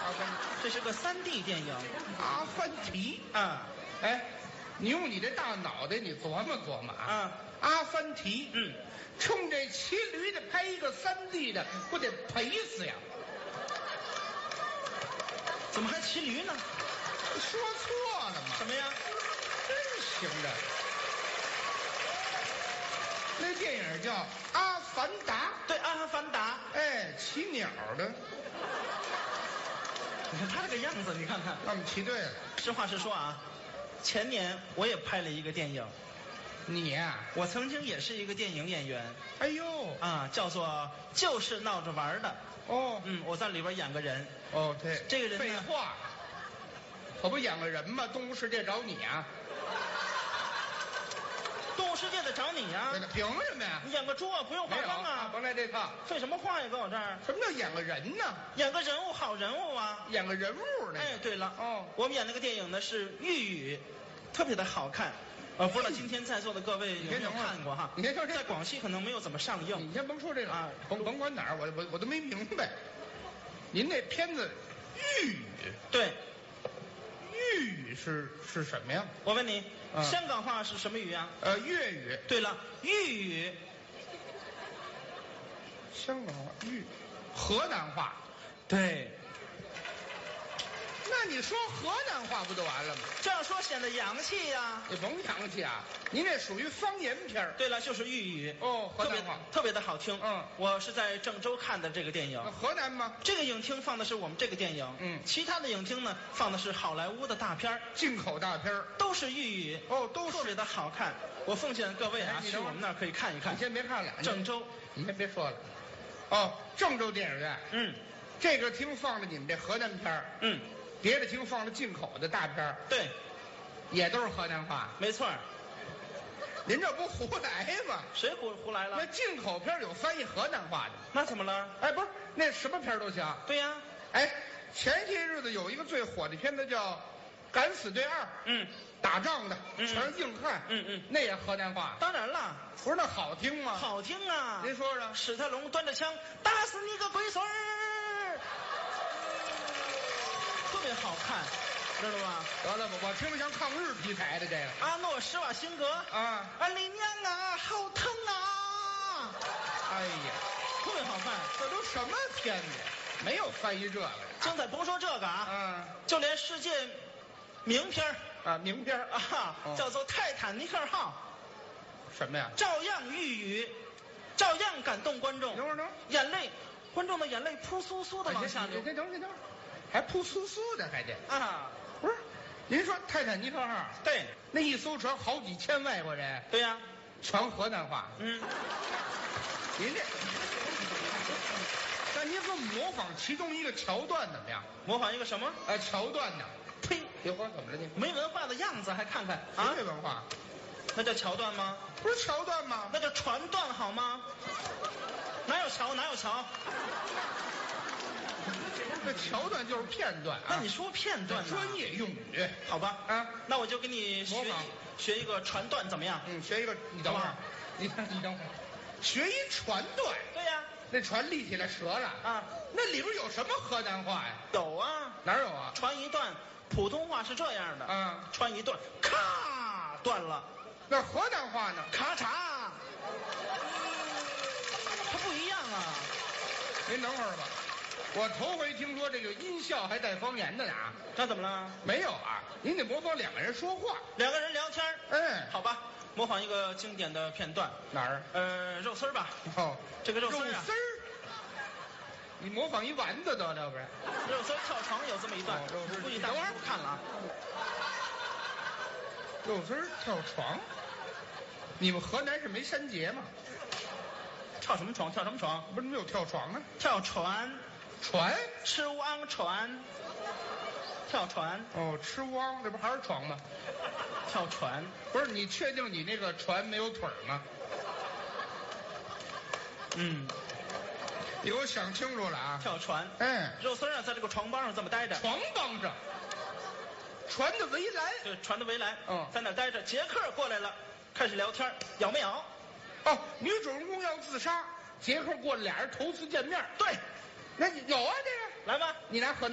阿凡这是个3D 电影阿凡提。 啊。 哎，你用你这大脑袋，你琢磨琢磨啊。 啊， 阿凡提，冲这骑驴的拍一个3D 的，不得赔死呀？ 怎么还骑驴呢？ 说错了吗？ 什么呀？ 真行的。那电影叫《阿凡达》。 对，阿凡达。 哎，骑鸟的。 你看他这个样子，你看看。 那我们骑对了。 实话实说啊，前年我也拍了一个电影。 你呀、 我曾经也是一个电影演员。 哎呦， 啊，叫做就是闹着玩的。 哦， 我在里边演个人。 哦，对， 这个人呢废话，可不演个人吗？动物世界找你啊？ 动物世界的找你呀、 对了，凭什么呀？ 你演个猪啊，不用化没有妆啊。 甭来这套。 废什么话呀，搁我这儿什么叫演个人呢？ 演个人物，好人物啊。 演个人物呢？ 哎，对了， 哦， 我们演那个电影呢是《玉宇》，特别的好看。不知道今天在座的各位有没有看过哈？ 你先说这在广西可能没有怎么上映。 你先甭说这个啊甭管哪儿，我都没明白。您那片子玉宇， 对， 玉宇是什么呀？ 我问你， 嗯香港话是什么语啊？ 粤语。 对了，玉宇。 香港话河南话。 对， 那你说河南话不就完了吗？ 这样说显得洋气呀。 你甭洋气啊，您这属于方言片儿。 对了，就是玉宇。 哦，河南话。 特别的好听。我是在郑州看的这个电影。 河南吗？ 这个影厅放的是我们这个电影。其他的影厅呢放的是好莱坞的大片儿， 进口大片儿， 都是玉宇。 哦，都是特别的好看。我奉劝各位啊，去我们那儿可以看一看。 你先别看了， 郑州， 你先别说了。哦，郑州电影院。这个厅放了你们这河南片儿。别的厅放了进口的大片儿。 对， 也都是河南话。 没错。 您这不胡来吗？ 谁胡来了？ 那进口片有翻译河南话的。 那怎么了？ 哎，不是，那什么片都行。 对呀。 哎，前些日子有一个最火的片子叫《敢死队2》。打仗的，全是硬汉。那也河南话。 当然了。 不是那好听吗？ 好听啊。 您说说。 史泰龙端着枪，打死你个龟孙儿，特别好看，知道吗？ 得了吧，我听着像抗日题材的这个。 阿诺·施瓦辛格。 啊， 你娘啊，好疼啊！ 哎呀， 特别好看。 这都什么片子？没有翻译这个。 精彩，甭说这个啊。就连世界名片啊，名片啊，叫做《泰坦尼克号》。 什么呀？ 照样玉宇，照样感动观众。 等会儿， 眼泪，观众的眼泪扑簌簌的往下流。 等会儿，还扑簌簌的，还得啊？ 不是，您说泰坦尼克号？ 对， 那一艘船好几千外国人。 对呀， 全河南话。您这，那您说模仿其中一个桥段怎么样？ 模仿一个什么？ 桥段呢？ 呸！ 别慌，怎么了你？ 没文化的样子还看看啊？ 没文化。 那叫桥段吗？ 不是桥段吗？ 那叫船段好吗？哪有桥？哪有桥？ 这桥段就是片段啊。 那你说片段呢？ 专业用语， 好吧？那我就给你学一个船段怎么样？ 学一个。你等会儿，你等会儿，学一船段。 对呀。 那船立起来折了啊？那里边有什么河南话呀？ 有啊。 哪有啊？ 船一段，普通话是这样的。船一段，咔断了。 那河南话呢？ 咔嚓，它不一样啊。 您等会儿吧，我头回听说这个音效还带方言的呢。 那怎么了？ 没有啊，您得模仿两个人说话， 两个人聊天。好吧，模仿一个经典的片段。 哪儿？ 肉丝儿吧。这个肉丝儿啊。 肉丝儿。你模仿一丸子得了不是？ 肉丝儿跳床有这么一段，估计大伙都看了啊。 肉丝儿跳床，你们河南是没山节吗？ 跳什么床？跳什么床？ 不是没有跳床啊？ 跳船，吃汪船，跳船。 吃汪，这不还是床吗？ 跳船。 不是，你确定你那个船没有腿吗？你给我想清楚了啊！ 跳船。肉丝啊，在这个床帮上这么待着。 床帮上。船的围栏。 对，船的围栏。在那待着。杰克过来了，开始聊天，咬没咬？ 女主人公要自杀，杰克过来，俩人头次见面。 对， 那有啊，这个来吧， 你拿河南。